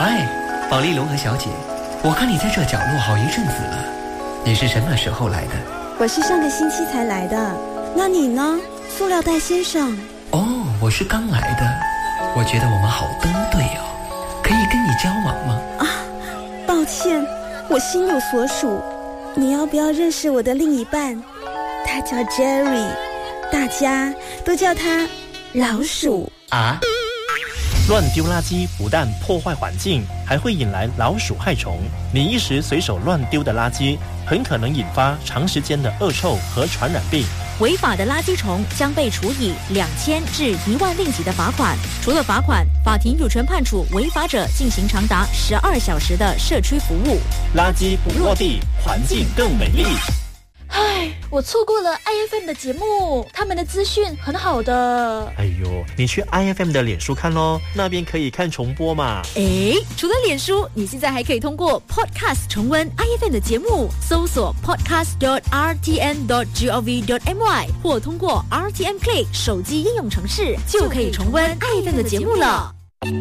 嗨，保利龙和小姐，我看你在这角落好一阵子了，你是什么时候来的？ 我是上个星期才来的，那你呢，塑料袋先生？ 哦，我是刚来的，我觉得我们好登对哦，可以跟你交往吗？ 啊，抱歉，我心有所属，你要不要认识我的另一半？他叫 Jerry， 大家都叫他老鼠啊。 乱丢垃圾不但破坏环境，还会引来老鼠害虫。你一时随手乱丢的垃圾，很可能引发长时间的恶臭和传染病。 违法的垃圾虫将被处以2000至1万令吉的罚款。除了罚款，法庭有权判处违法者进行长达12小时的社区服务。 垃圾不落地，环境更美丽。 唉，我错过了 IFM 的节目，他们的资讯很好的。 哎呦，你去 IFM 的脸书看咯，那边可以看重播嘛。 除了脸书，你现在还可以通过 Podcast 重温 IFM 的节目，搜索 podcast.rtn.gov.my 或通过 RTN Play 手机应用程式，就可以重温 IFM 的节目了。